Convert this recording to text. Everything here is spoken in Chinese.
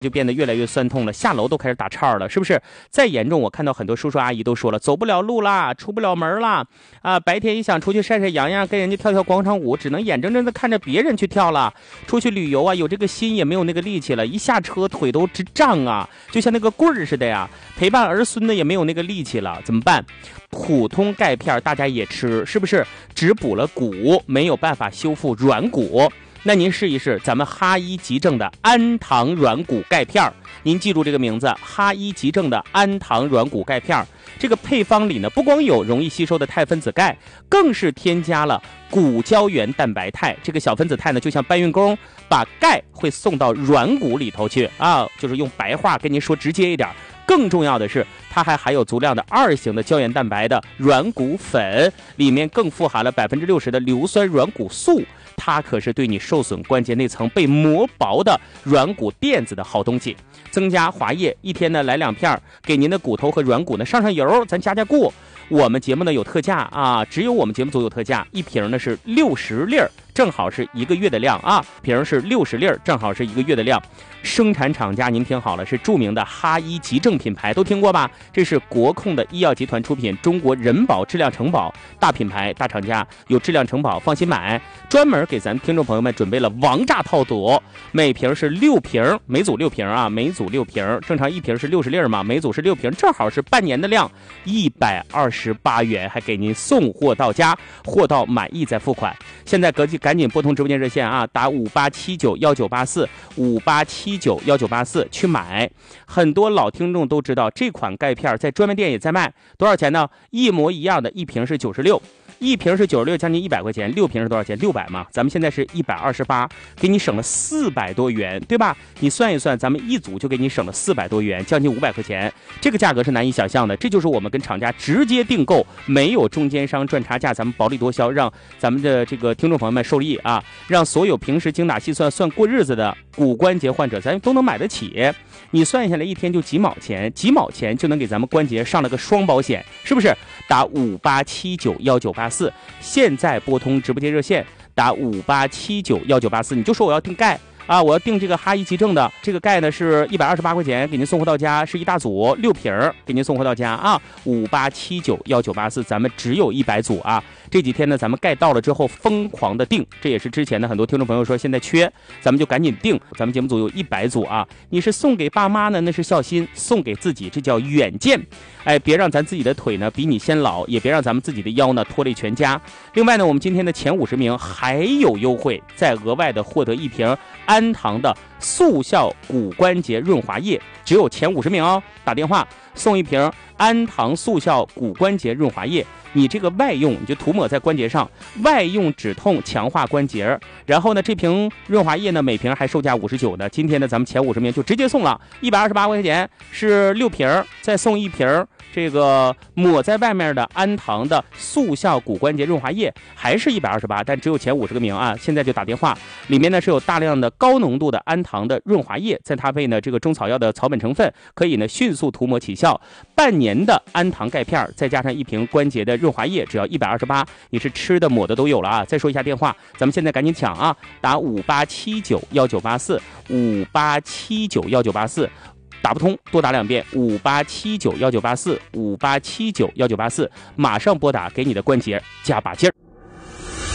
就变得越来越酸痛了，下楼都开始打岔了，是不是？再严重，我看到很多叔叔阿姨都说了，走不了路啦，出不了门啦，啊，白天一想出去晒晒阳阳，跟人家跳跳广场舞，只能眼睁睁的看着别人去跳了。出去旅游啊，有这个心也没有那个力气了，一下车腿都直胀啊，就像那个棍儿似的呀。陪伴儿孙的也没有那个力气了，怎么办？普通钙片大家也吃，是不是？只补了骨，没有办法修复软骨。那您试一试咱们哈医急症的安糖软骨钙片，您记住这个名字，哈医急症的安糖软骨钙片。这个配方里呢，不光有容易吸收的钛分子钙，更是添加了骨胶原蛋白肽。这个小分子肽呢，就像搬运工，把钙会送到软骨里头去啊，就是用白话跟您说直接一点。更重要的是，它还含有足量的2型的胶原蛋白的软骨粉，里面更富含了60%的硫酸软骨素。它可是对你受损关节内层被磨薄的软骨垫子的好东西。增加滑液，一天呢来2片，给您的骨头和软骨呢上油，咱加固。我们节目呢有特价啊，只有我们节目组有特价，一瓶呢是60粒，正好是1个月的量啊，瓶是60粒，正好是1个月的量。生产厂家您听好了，是著名的哈医急症品牌，都听过吧？这是国控的医药集团出品，中国人保质量承保大品牌大厂家，有质量承保，放心买。专门给咱听众朋友们准备了王炸套组，每瓶是6瓶，每组6瓶啊，每组6瓶，正常1瓶是60粒嘛，每组是6瓶，正好是半年的量，128元，还给您送货到家，货到满意再付款。现在赶紧拨通直播间热线啊，打5879198458791984去买。很多老听众都知道，这款钙片在专卖店也在卖，多少钱呢？一模一样的，一瓶是96，一瓶是96，将近100块钱，6瓶是多少钱？600嘛，咱们现在是128，给你省了400多元，对吧？你算一算，咱们一组就给你省了400多元，将近500块钱，这个价格是难以想象的。这就是我们跟厂家直接订购，没有中间商赚差价，咱们薄利多销，让咱们的这个听众朋友们受益啊，让所有平时精打细算过日子的骨关节患者咱都能买得起。你算下来一天就几毛钱，几毛钱就能给咱们关节上了个双保险，是不是？打58791984，现在拨通直播间热线，打58791984，你就说我要订钙啊，我要订这个哈医急症的这个钙呢，是128块钱，给您送货到家，是一大组6瓶给您送货到家啊。58791984，咱们只有100组啊。这几天呢，咱们钙到了之后疯狂的订，这也是之前的很多听众朋友说现在缺，咱们就赶紧订。咱们节目组有100组啊，你是送给爸妈呢，那是孝心；送给自己，这叫远见。哎，别让咱自己的腿呢比你先老，也别让咱们自己的腰呢拖累全家。另外呢，我们今天的前50名还有优惠，再额外的获得1瓶安糖的速效骨关节润滑液，只有前50名哦。打电话送1瓶安糖速效骨关节润滑液。你这个外用你就涂抹在关节上，外用止痛强化关节。然后呢，这瓶润滑液呢，每瓶还售价59呢。今天呢，咱们前50名就直接送了128块钱，是6瓶，再送1瓶这个抹在外面的安糖的速效骨关节润滑液，还是128，但只有前50个名啊！现在就打电话，里面呢是有大量的高浓度的安糖的润滑液，再搭配呢这个中草药的草本成分，可以呢迅速涂抹起效。半年的安糖钙片，再加上1瓶关节的润滑液，只要128，你是吃的抹的都有了啊！再说一下电话，咱们现在赶紧抢啊！打58791984，58791984。打不通多打2遍，58791984，58791984，马上拨打，给你的关节加把劲儿。